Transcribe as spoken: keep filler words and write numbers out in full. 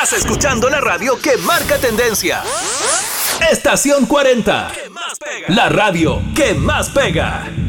Estás escuchando la radio que marca tendencia. Estación cuarenta. La radio que más pega.